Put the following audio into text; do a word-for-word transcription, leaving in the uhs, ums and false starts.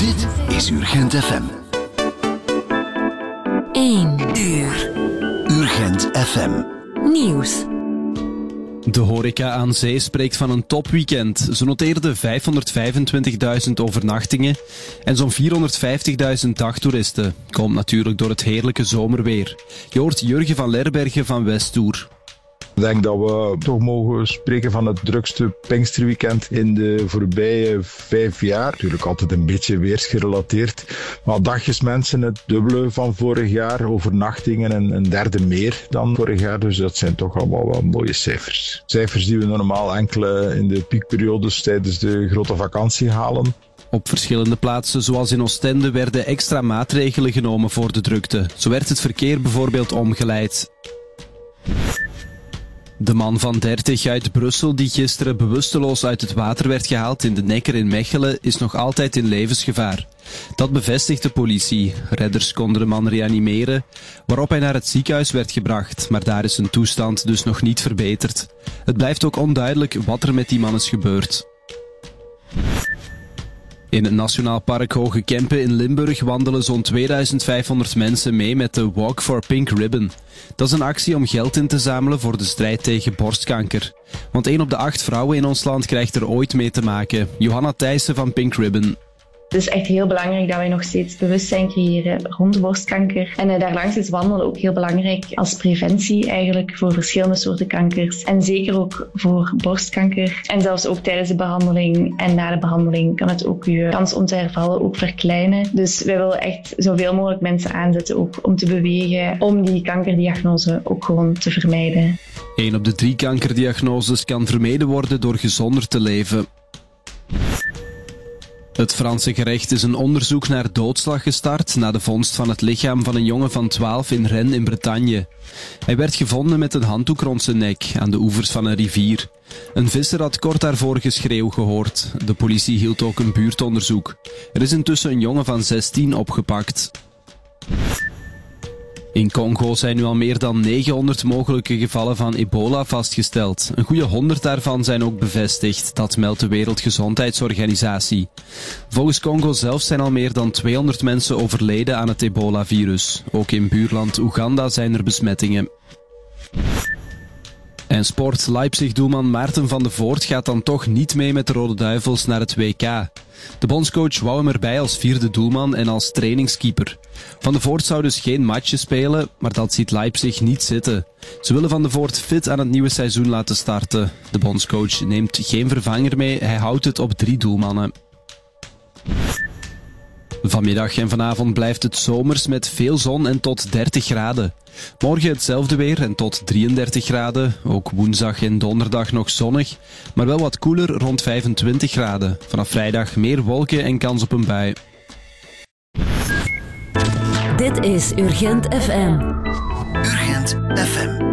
Dit is Urgent F M. één uur. Urgent F M. Nieuws. De horeca aan zee spreekt van een topweekend. Ze noteerden vijfhonderdvijfentwintigduizend overnachtingen en zo'n vierhonderdvijftigduizend dagtoeristen. Komt natuurlijk door het heerlijke zomerweer. Je hoort Jurgen van Lerbergen van Westtour. Ik denk dat we toch mogen spreken van het drukste Pinksterweekend in de voorbije vijf jaar. Natuurlijk altijd een beetje weersgerelateerd. Maar dagjes mensen het dubbele van vorig jaar. Overnachtingen en een derde meer dan vorig jaar. Dus dat zijn toch allemaal wel mooie cijfers. Cijfers die we normaal enkel in de piekperiodes tijdens de grote vakantie halen. Op verschillende plaatsen, zoals in Oostende, werden extra maatregelen genomen voor de drukte. Zo werd het verkeer bijvoorbeeld omgeleid. De man van dertig uit Brussel die gisteren bewusteloos uit het water werd gehaald in de Nekker in Mechelen is nog altijd in levensgevaar. Dat bevestigt de politie. Redders konden de man reanimeren, waarop hij naar het ziekenhuis werd gebracht, maar daar is zijn toestand dus nog niet verbeterd. Het blijft ook onduidelijk wat er met die man is gebeurd. In het Nationaal Park Hoge Kempen in Limburg wandelen zo'n tweeduizend vijfhonderd mensen mee met de Walk for Pink Ribbon. Dat is een actie om geld in te zamelen voor de strijd tegen borstkanker. Want één op de acht vrouwen in ons land krijgt er ooit mee te maken. Johanna Thijssen van Pink Ribbon. Het is echt heel belangrijk dat wij nog steeds bewustzijn creëren rond borstkanker. En uh, daarlangs is wandelen ook heel belangrijk als preventie eigenlijk voor verschillende soorten kankers. En zeker ook voor borstkanker. En zelfs ook tijdens de behandeling en na de behandeling kan het ook je kans om te hervallen ook verkleinen. Dus wij willen echt zoveel mogelijk mensen aanzetten ook om te bewegen, om die kankerdiagnose ook gewoon te vermijden. Eén op de drie kankerdiagnoses kan vermeden worden door gezonder te leven. Het Franse gerecht is een onderzoek naar doodslag gestart na de vondst van het lichaam van een jongen van twaalf in Rennes in Bretagne. Hij werd gevonden met een handdoek rond zijn nek aan de oevers van een rivier. Een visser had kort daarvoor geschreeuw gehoord. De politie hield ook een buurtonderzoek. Er is intussen een jongen van zestien opgepakt. In Congo zijn nu al meer dan negenhonderd mogelijke gevallen van ebola vastgesteld. Een goede honderd daarvan zijn ook bevestigd, dat meldt de Wereldgezondheidsorganisatie. Volgens Congo zelf zijn al meer dan tweehonderd mensen overleden aan het ebola-virus. Ook in buurland Oeganda zijn er besmettingen. En sport, Leipzig-doelman Maarten van de Voort gaat dan toch niet mee met de Rode Duivels naar het W K. De bondscoach wou hem erbij als vierde doelman en als trainingskeeper. Van de Voort zou dus geen matchen spelen, maar dat ziet Leipzig niet zitten. Ze willen Van de Voort fit aan het nieuwe seizoen laten starten. De bondscoach neemt geen vervanger mee, hij houdt het op drie doelmannen. Vanmiddag en vanavond blijft het zomers met veel zon en tot dertig graden. Morgen hetzelfde weer en tot drieëndertig graden. Ook woensdag en donderdag nog zonnig, maar wel wat koeler rond vijfentwintig graden. Vanaf vrijdag meer wolken en kans op een bui. Dit is Urgent F M. Urgent F M.